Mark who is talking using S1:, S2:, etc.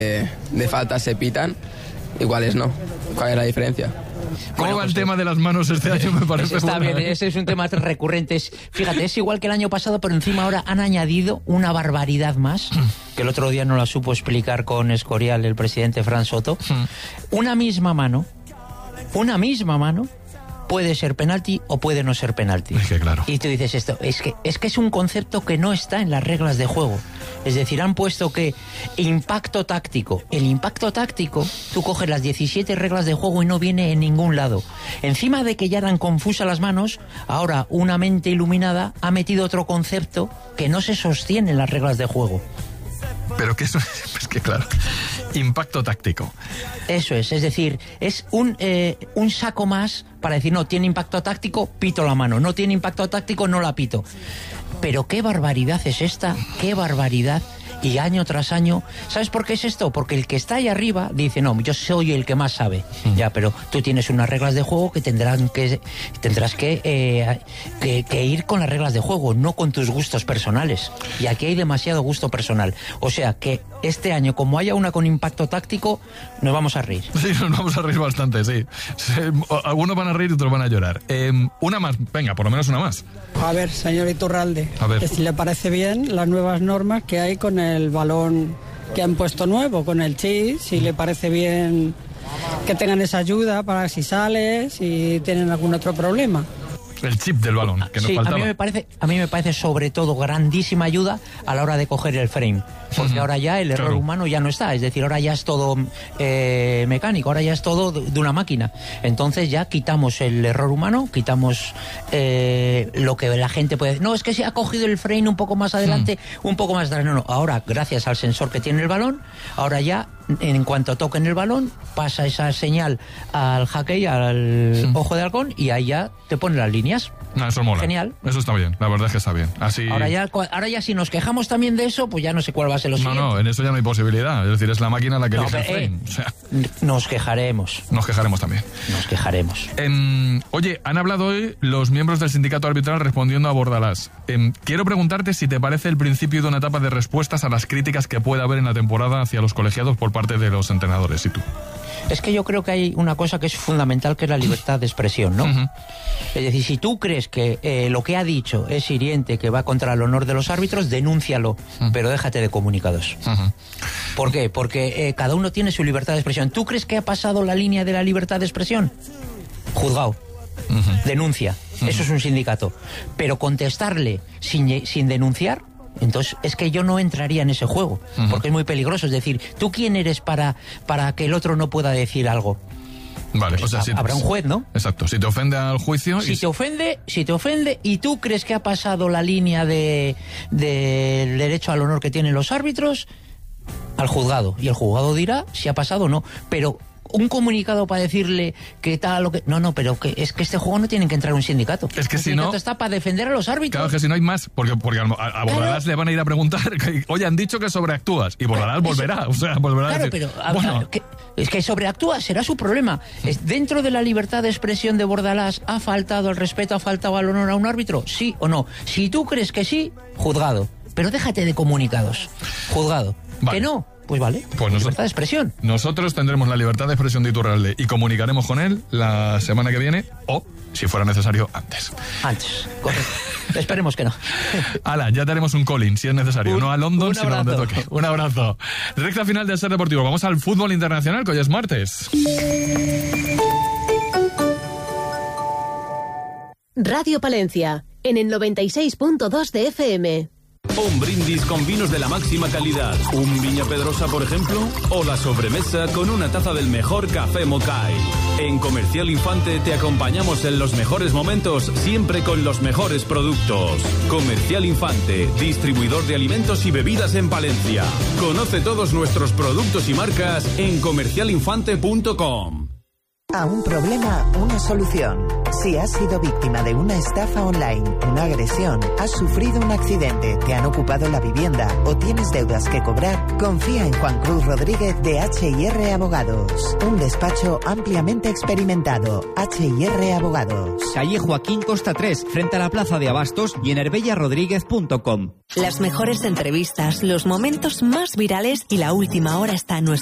S1: de faltas se pitan y cuáles no. ¿Cuál es la diferencia?
S2: ¿Cómo va el tema de las manos este año? Me parece
S3: está bien, ese es un tema recurrente. Fíjate, es igual que el año pasado, pero encima ahora han añadido una barbaridad más, que el otro día no la supo explicar con Escorial el presidente Fran Soto. Una misma mano puede ser penalti o puede no ser penalti.
S2: Es que claro.
S3: Y tú dices esto, es que es un concepto que no está en las reglas de juego. Es decir, han puesto que impacto táctico. El impacto táctico, tú coges las 17 reglas de juego y no viene en ningún lado. Encima de que ya eran confusas las manos, ahora una mente iluminada ha metido otro concepto que no se sostiene en las reglas de juego.
S2: Pero que eso es que claro, impacto táctico.
S3: Eso es decir, es un saco más para decir, no, tiene impacto táctico, pito la mano, no tiene impacto táctico, no la pito. Pero qué barbaridad es esta, qué barbaridad. Y año tras año, ¿sabes por qué es esto? Porque el que está ahí arriba dice, no, yo soy el que más sabe. Ya, pero tú tienes unas reglas de juego que tendrás que ir con las reglas de juego, no con tus gustos personales. Y aquí hay demasiado gusto personal. O sea que este año, como haya una con impacto táctico, nos vamos a reír.
S2: Sí, nos vamos a reír bastante, sí. Algunos van a reír y otros van a llorar. Una más, venga, por lo menos una más.
S4: A ver, señor Iturralde,
S2: a ver.
S4: Si le parece bien las nuevas normas que hay con el balón que han puesto nuevo, con el chip, si le parece bien que tengan esa ayuda para si sales, si tienen algún otro problema.
S2: El chip del balón, que nos faltaba.
S3: A mí me parece sobre todo grandísima ayuda a la hora de coger el frame, porque ahora ya el error humano ya no está, es decir, ahora ya es todo mecánico, ahora ya es todo de una máquina. Entonces ya quitamos el error humano, quitamos lo que la gente puede decir, no, es que se ha cogido el frame un poco más adelante, un poco más atrás. No, ahora gracias al sensor que tiene el balón, ahora ya en cuanto toquen el balón, pasa esa señal al jaque, al ojo de halcón, y ahí ya te pone las líneas.
S2: No, eso mola.
S3: Genial.
S2: Eso está bien, la verdad es que está bien. Así...
S3: Ahora ya si nos quejamos también de eso, pues ya no sé cuál va a ser lo siguiente.
S2: No, en eso ya no hay posibilidad. Es decir, es la máquina la que elige el frame. O sea,
S3: nos quejaremos.
S2: Nos quejaremos también.
S3: Nos quejaremos.
S2: Oye, han hablado hoy los miembros del sindicato arbitral respondiendo a Bordalás. Quiero preguntarte si te parece el principio de una etapa de respuestas a las críticas que puede haber en la temporada hacia los colegiados por parte de los entrenadores. ¿Y tú?
S3: Es que yo creo que hay una cosa que es fundamental, que es la libertad de expresión, ¿no? Es decir, si tú crees que lo que ha dicho es hiriente, que va contra el honor de los árbitros, denúncialo, pero déjate de comunicados. ¿Por qué? Porque cada uno tiene su libertad de expresión. ¿Tú crees que ha pasado la línea de la libertad de expresión? Juzgado. Denuncia. Eso es un sindicato. Pero contestarle sin denunciar, entonces es que yo no entraría en ese juego, porque es muy peligroso. Es decir, ¿tú quién eres para que el otro no pueda decir algo?
S2: Vale,
S3: pues
S2: o sea,
S3: habrá un juez, ¿no?
S2: Exacto, si te ofende al juicio...
S3: Si te ofende y tú crees que ha pasado la línea del derecho al honor que tienen los árbitros, al juzgado. Y el juzgado dirá si ha pasado o no. Pero un comunicado para decirle que tal o que... No, pero que es que este juego no tiene que entrar un sindicato.
S2: Es que si no...
S3: está para defender a los árbitros.
S2: Claro, que si no hay más, porque a Bordalás le van a ir a preguntar, oye, han dicho que sobreactúas, y Bordalás volverá, o sea, volverá a decir...
S3: Pero es que sobreactúa, será su problema. ¿Dentro de la libertad de expresión de Bordalás ha faltado el respeto, ha faltado al honor a un árbitro? ¿Sí o no? Si tú crees que sí, juzgado. Pero déjate de comunicados. Juzgado.
S2: Vale.
S3: Que no, pues vale.
S2: Pues
S3: libertad de expresión.
S2: Nosotros tendremos la libertad de expresión de Iturralde y comunicaremos con él la semana que viene, o, si fuera necesario, antes.
S3: Antes, correcto. Esperemos que no.
S2: Ala, ya tenemos un calling, si es necesario. No a London, sino donde toque. Un abrazo. Recta final de Ser Deportivo. Vamos al fútbol internacional, que hoy es martes.
S5: Radio Palencia, en el 96.2 de FM.
S6: Un brindis con vinos de la máxima calidad. Un Viña Pedrosa, por ejemplo. O la sobremesa con una taza del mejor café Mokai. En Comercial Infante te acompañamos en los mejores momentos, siempre con los mejores productos. Comercial Infante, distribuidor de alimentos y bebidas en Palencia. Conoce todos nuestros productos y marcas en comercialinfante.com.
S7: A un problema, una solución. Si has sido víctima de una estafa online, una agresión, has sufrido un accidente, te han ocupado la vivienda o tienes deudas que cobrar, confía en Juan Cruz Rodríguez de H&R Abogados. Un despacho ampliamente experimentado. H&R Abogados.
S8: Calle Joaquín Costa 3, frente a la Plaza de Abastos y en herbellarodríguez.com.
S9: Las mejores entrevistas, los momentos más virales y la última hora está en nuestro